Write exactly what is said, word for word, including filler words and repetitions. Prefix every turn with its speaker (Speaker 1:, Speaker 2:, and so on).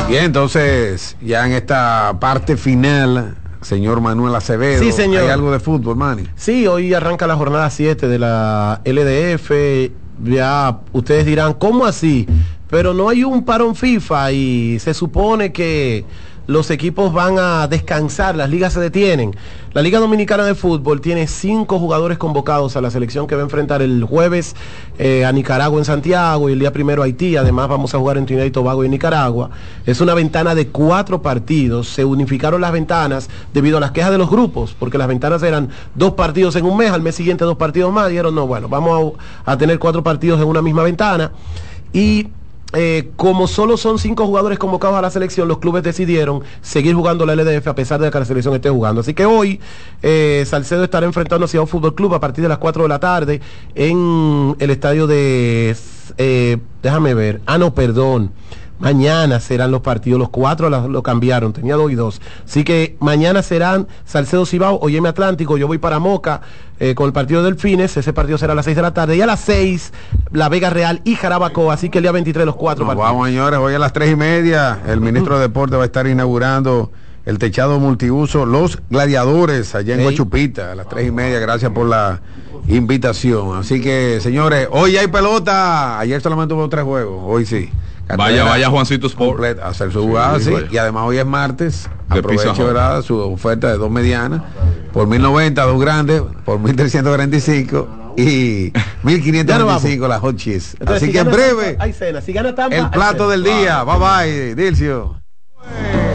Speaker 1: Bien, entonces, ya en esta parte final, señor Manuel Acevedo,
Speaker 2: sí, señor.
Speaker 1: ¿Hay algo de fútbol, Manny?
Speaker 2: Sí, hoy arranca la jornada siete de la L D F. Ya ustedes dirán, ¿cómo así? Pero no hay un parón FIFA y se supone que los equipos van a descansar, las ligas se detienen. La Liga Dominicana de Fútbol tiene cinco jugadores convocados a la selección que va a enfrentar el jueves eh, a Nicaragua en Santiago y el día primero a Haití. Además vamos a jugar en Trinidad y Tobago y en Nicaragua. Es una ventana de cuatro partidos. Se unificaron las ventanas debido a las quejas de los grupos, porque las ventanas eran dos partidos en un mes, al mes siguiente dos partidos más. Dijeron, no, bueno, vamos a, a tener cuatro partidos en una misma ventana. Y Eh, como solo son cinco jugadores convocados a la selección, los clubes decidieron seguir jugando la L D F a pesar de que la selección esté jugando. Así que hoy eh, Salcedo estará enfrentando a Ciudad Fútbol Club a partir de las cuatro de la tarde en el estadio de eh, déjame ver, ah no, perdón mañana serán los partidos, los cuatro lo, lo cambiaron, tenía dos y dos. Así que mañana serán Salcedo Cibao, O Y M Atlántico, yo voy para Moca eh, con el partido de Delfines, ese partido será a las seis de la tarde, y a las seis La Vega Real y Jarabacoa, así que el día veintitrés los cuatro
Speaker 1: Nos
Speaker 2: partidos.
Speaker 1: vamos, señores, hoy a las tres y media, el ministro de Deporte va a estar inaugurando el techado multiuso Los Gladiadores, allá en Guachupita, a las tres y media, gracias por la invitación. Así que, señores, hoy hay pelota, ayer solamente hubo tres juegos, hoy sí.
Speaker 3: Vaya, vaya Juancito Sport
Speaker 1: completa, hacer su jugada, sí, sí, y además hoy es martes,
Speaker 3: de
Speaker 1: aproveche, ¿verdad?, su oferta de dos medianas por mil noventa, dos grandes por mil trescientos cuarenta y cinco y mil quinientos veinticinco las hot cheese. Así
Speaker 2: si
Speaker 1: que en breve
Speaker 2: Tampa, hay cena. Si gana Tampa,
Speaker 1: el plato del día. Bye bye, Dilcio.